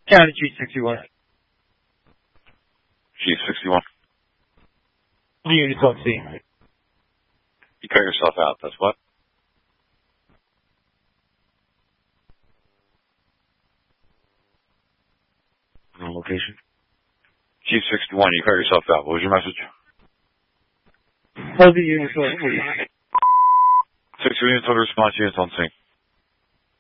County G61. G61. Unit 12C. You cut yourself out, that's what? No location. G61, you cut yourself out. What was your message? Hold the unit 12C. 6 units on response, units on scene.